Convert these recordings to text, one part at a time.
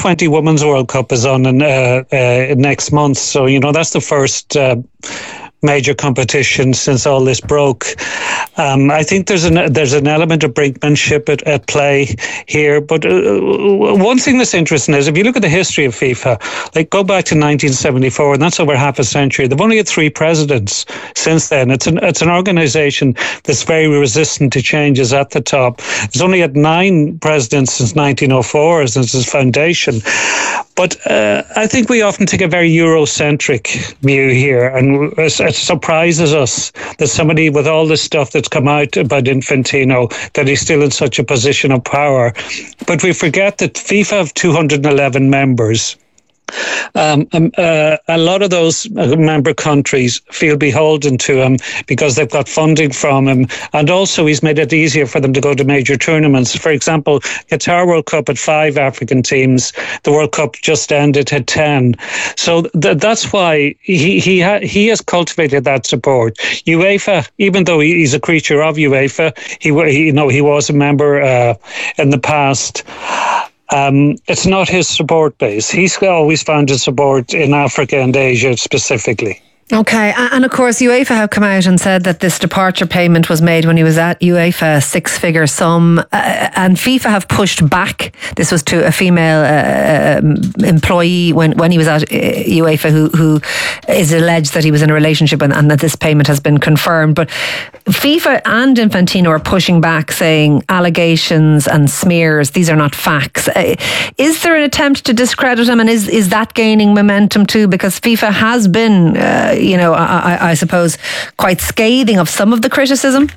Under-20 Women's World Cup is on next month. So, that's the first major competition since all this broke. I think there's an element of brinkmanship at play here. But one thing that's interesting is if you look at the history of FIFA, like go back to 1974, and that's over half a century. They've only had 3 presidents since then. It's an organisation that's very resistant to changes at the top. It's only had 9 presidents since 1904, since its foundation. But I think we often take a very Eurocentric view here, and it surprises us that somebody with all this stuff that's come out about Infantino, that he's still in such a position of power. But we forget that FIFA have 211 members. A lot of those member countries feel beholden to him because they've got funding from him, and also he's made it easier for them to go to major tournaments. For example, Qatar World Cup had 5 African teams. The World Cup just ended, had 10. So that's why he has cultivated that support. UEFA, even though he's a creature of UEFA, he was a member in the past. It's not his support base. He's always found his support in Africa and Asia specifically. Okay, and of course UEFA have come out and said that this departure payment was made when he was at UEFA, 6-figure sum, and FIFA have pushed back. This was to a female employee when he was at UEFA who is alleged that he was in a relationship and that this payment has been confirmed. But FIFA and Infantino are pushing back, saying allegations and smears, these are not facts. Is there an attempt to discredit him, and is that gaining momentum too? Because FIFA has been I suppose, quite scathing of some of the criticism?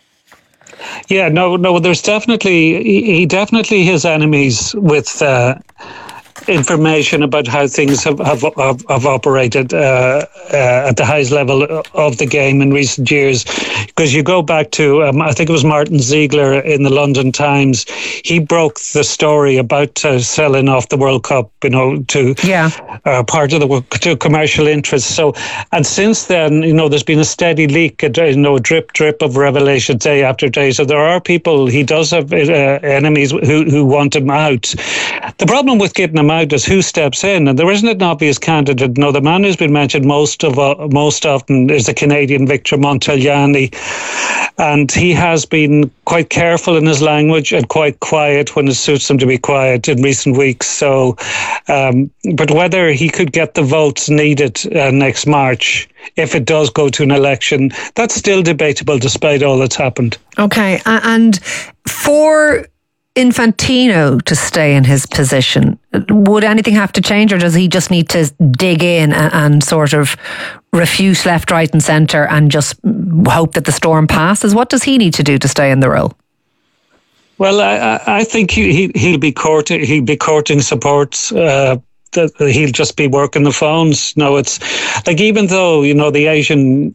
Yeah, no, there's he definitely has enemies with information about how things have operated at the highest level of the game in recent years. Because you go back to, I think it was Martin Ziegler in the London Times, he broke the story about selling off the World Cup, to part of to commercial interests. So, and since then, there's been a steady leak, drip of revelations day after day. So there are people, he does have enemies who want him out. The problem with getting him out is who steps in, and there isn't an obvious candidate. No, the man who's been mentioned most often is the Canadian Victor Montagliani, and he has been quite careful in his language and quite quiet when it suits him to be quiet in recent weeks. So, but whether he could get the votes needed next March, if it does go to an election, that's still debatable despite all that's happened. Okay, and for Infantino to stay in his position, would anything have to change, or does he just need to dig in and sort of refute left, right and centre and just hope that the storm passes? What does he need to do to stay in the role? Well, I think he'll be courting support. He'll just be working the phones. No, it's like, even though the Asian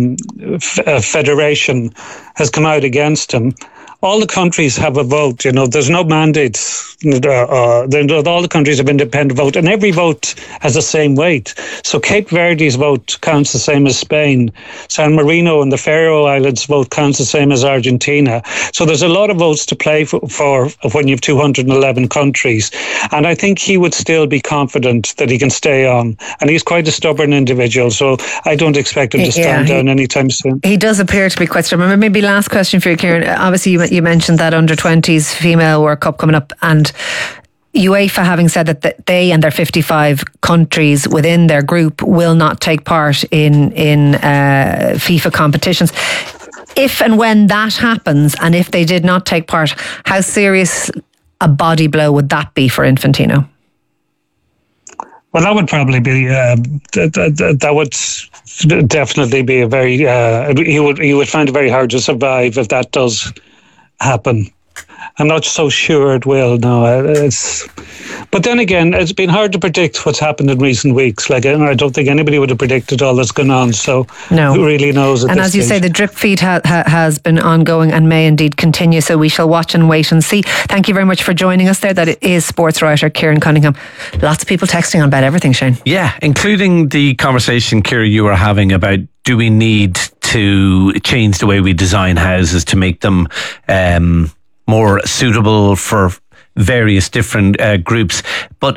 Federation has come out against him, all the countries have a vote. There's no mandates. All the countries have independent vote, and every vote has the same weight. So Cape Verde's vote counts the same as Spain. San Marino and the Faroe Islands vote counts the same as Argentina. So there's a lot of votes to play for when you have 211 countries. And I think he would still be confident that he can stay on. And he's quite a stubborn individual, so I don't expect him to stand down anytime soon. He does appear to be quite stubborn. Maybe last question for you, Kieran. Obviously, you mentioned that under-20s female World Cup coming up, and UEFA having said that they and their 55 countries within their group will not take part in FIFA competitions. If and when that happens, and if they did not take part, how serious a body blow would that be for Infantino? Well, that would probably be that would definitely be a very he would find it very hard to survive if that does happen. I'm not so sure it will. No, but then again, it's been hard to predict what's happened in recent weeks. Like, I don't think anybody would have predicted all that's going on. So who really knows? And as you say, the drip feed has been ongoing and may indeed continue. So we shall watch and wait and see. Thank you very much for joining us there. That is sports writer Kieran Cunningham. Lots of people texting on about everything, Shane. Yeah, including the conversation, Kieran, you were having about, do we need to change the way we design houses to make them more suitable for various different groups. But